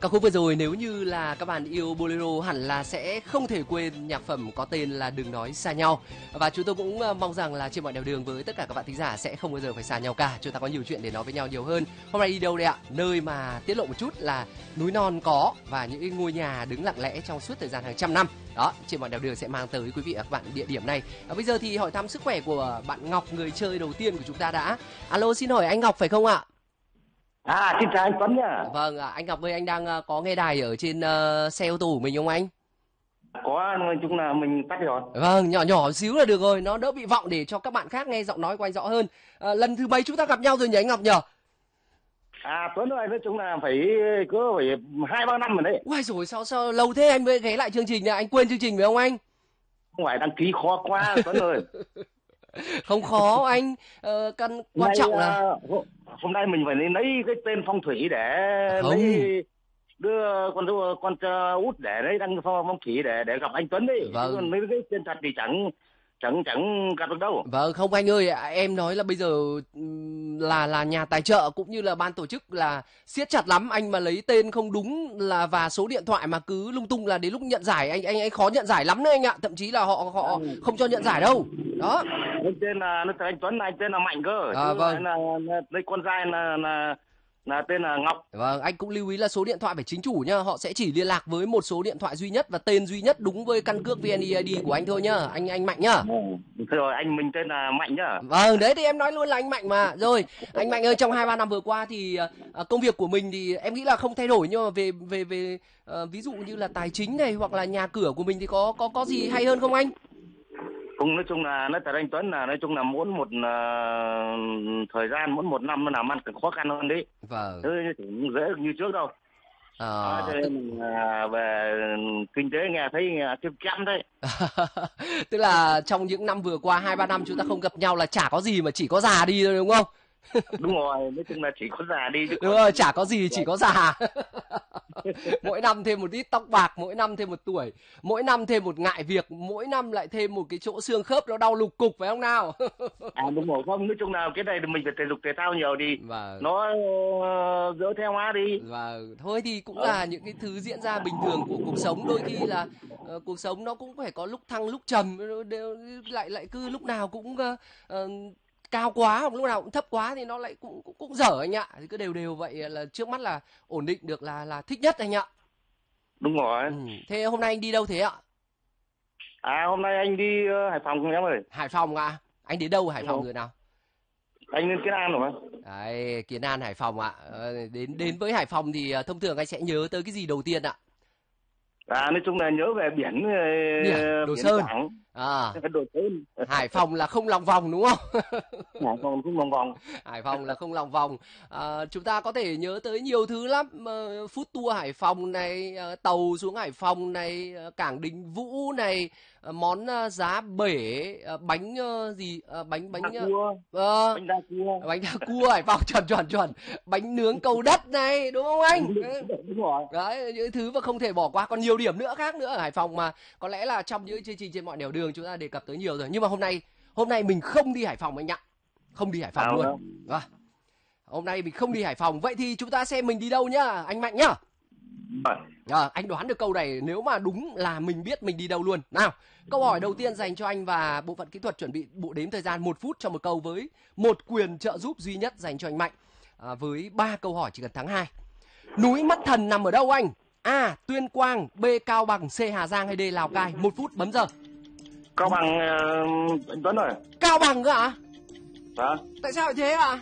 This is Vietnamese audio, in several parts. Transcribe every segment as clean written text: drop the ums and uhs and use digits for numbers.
Ca khúc vừa rồi nếu như là các bạn yêu Bolero hẳn là sẽ không thể quên nhạc phẩm có tên là Đừng Nói Xa Nhau. Và chúng tôi cũng mong rằng là trên mọi nẻo đường với tất cả các bạn thính giả sẽ không bao giờ phải xa nhau cả. Chúng ta có nhiều chuyện để nói với nhau nhiều hơn. Hôm nay đi đâu đây ạ? Nơi mà tiết lộ một chút là núi non có và những cái ngôi nhà đứng lặng lẽ trong suốt thời gian hàng trăm năm. Đó, trên mọi nẻo đường sẽ mang tới quý vị và các bạn địa điểm này. Bây giờ thì hỏi thăm sức khỏe của bạn Ngọc, người chơi đầu tiên của chúng ta đã. Alo, xin hỏi anh Ngọc phải không ạ? Xin chào anh Tuấn nhá. Vâng, anh Ngọc ơi, anh đang có nghe đài ở trên xe ô tô của mình không anh? Có, nói chung là mình tắt rồi. Vâng, nhỏ nhỏ xíu là được rồi, nó đỡ bị vọng để cho các bạn khác nghe giọng nói của anh rõ hơn. Lần thứ mấy chúng ta gặp nhau rồi nhỉ anh Ngọc nhỉ? Tuấn ơi, nói chung là phải 2-3 năm rồi đấy. Uầy rồi sao lâu thế anh mới ghé lại chương trình này, anh quên chương trình phải không anh? Không phải đăng ký khó quá Tuấn ơi. Không khó anh, quan trọng là hôm nay mình phải lấy cái tên phong thủy để không. lấy đưa con út để lấy đăng phong thủy để gặp anh Tuấn đấy. Vâng. Còn mấy cái tên thật thì chẳng gặp được đâu. Vâng, không anh ơi, em nói là bây giờ là nhà tài trợ cũng như là ban tổ chức là siết chặt lắm, anh mà lấy tên không đúng là và số điện thoại mà cứ lung tung là đến lúc nhận giải anh khó nhận giải lắm đấy anh ạ, thậm chí là họ không cho nhận giải đâu. Đó. Anh tên là anh Tuấn, anh tên là Mạnh cơ. Vâng. Lấy con trai là tên là Ngọc. Vâng, anh cũng lưu ý là số điện thoại phải chính chủ nhá, họ sẽ chỉ liên lạc với một số điện thoại duy nhất và tên duy nhất đúng với căn cước VNeID của anh thôi nhá, anh Mạnh nhá. Rồi, anh mình tên là Mạnh nhá. Vâng, đấy thì em nói luôn là anh Mạnh mà. Rồi, anh Mạnh ơi, trong 2-3 năm vừa qua thì công việc của mình thì em nghĩ là không thay đổi, nhưng mà về ví dụ như là tài chính này hoặc là nhà cửa của mình thì có gì hay hơn không anh? Cũng nói chung là nói thật anh Tuấn là nói chung là muốn một thời gian muốn một năm nó làm ăn càng khó khăn hơn đấy. Vâng. Chứ cũng dễ như trước đâu. Cho nên về kinh tế nghe thấy kém đấy. Tức là trong những năm vừa qua 2-3 năm chúng ta không gặp nhau là chả có gì mà chỉ có già đi thôi đúng không? Đúng rồi, nói chung là chỉ có già đi chứ. Đúng rồi, chả có gì chỉ có già. Mỗi năm thêm một ít tóc bạc, mỗi năm thêm một tuổi, mỗi năm thêm một ngại việc, mỗi năm lại thêm một cái chỗ xương khớp nó đau lục cục phải không nào? Đúng rồi, không, nói chung là cái này mình phải thể dục thể thao nhiều thì nó đỡ theo hóa đi. Và thôi thì cũng là những cái thứ diễn ra bình thường của cuộc sống, đôi khi là cuộc sống nó cũng phải có lúc thăng lúc trầm, lại cứ lúc nào cũng cao quá hoặc lúc nào cũng thấp quá thì nó lại cũng dở anh ạ. Thì cứ đều vậy là trước mắt là ổn định được là thích nhất anh ạ. Đúng rồi. Thế hôm nay anh đi đâu thế ạ? Hôm nay anh đi Hải Phòng em ơi. Hải Phòng ạ? Anh đến đâu Hải Phòng rồi nào? Anh lên Kiến An rồi. Đấy, Kiến An Hải Phòng ạ. Đến với Hải Phòng thì thông thường anh sẽ nhớ tới cái gì đầu tiên ạ? Nói chung là nhớ về biển Đồ Sơn. Đồ Sơn. Hải Phòng là không lòng vòng đúng không? Hải Phòng không lòng vòng. Hải Phòng là không lòng vòng. Chúng ta có thể nhớ tới nhiều thứ lắm. Food tour Hải Phòng này, tàu xuống Hải Phòng này, cảng Đình Vũ này, món giá bể, bánh bánh đa cua Hải Phòng chuẩn. Bánh nướng Cầu Đất này, đúng không anh? Đúng rồi. Đấy, những thứ mà không thể bỏ qua, còn nhiều điểm khác nữa ở Hải Phòng mà có lẽ là trong những chương trình trên mọi nẻo đường chúng ta đề cập tới nhiều rồi. Nhưng mà hôm nay mình không đi Hải Phòng anh ạ. Không đi Hải Phòng luôn. Hôm nay mình không đi Hải Phòng. Vậy thì chúng ta xem mình đi đâu nhá, anh Mạnh nhá. Anh đoán được câu này nếu mà đúng là mình biết mình đi đâu luôn. Nào, câu hỏi đầu tiên dành cho anh và bộ phận kỹ thuật chuẩn bị bộ đếm thời gian 1 phút cho một câu với một quyền trợ giúp duy nhất dành cho anh Mạnh. Với 3 câu hỏi chỉ cần thắng 2. Núi Mắt Thần nằm ở đâu anh? A. Tuyên Quang, B. Cao Bằng, C. Hà Giang hay D. Lào Cai? 1 phút bấm giờ. Cao Bằng anh Tuấn ơi. Cao Bằng cơ ạ? Tại sao lại thế ạ?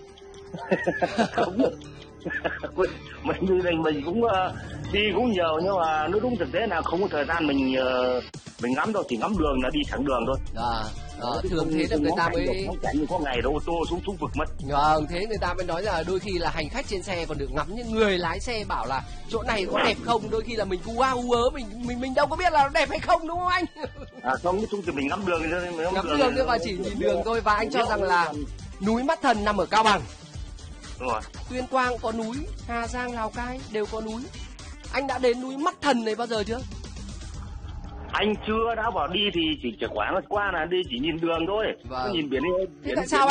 Mình đi đây mình cũng đi cũng nhiều nhưng mà nó đúng thực tế là không có thời gian mình ngắm đâu, chỉ ngắm đường là đi thẳng đường thôi. Thường thế là người ta mới có ngày đâu ô tô xuống vực mất. Thế người ta mới nói là đôi khi là hành khách trên xe còn được ngắm, những người lái xe bảo là chỗ này có đẹp không, đôi khi là mình u ớ mình đâu có biết là nó đẹp hay không đúng không anh? Không, nói chung thì mình ngắm đường thôi, ngắm đường thôi và chỉ nhìn đường thôi. Và anh cho rằng là núi Mắt Thần nằm ở Cao Bằng. Đúng rồi. Tuyên Quang có núi, Hà Giang, Lào Cai đều có núi. Anh đã đến núi Mắt Thần này bao giờ chưa? Anh chưa, đã vào đi thì chỉ qua là đi chỉ nhìn đường thôi. Nhìn biển. Thế tại sao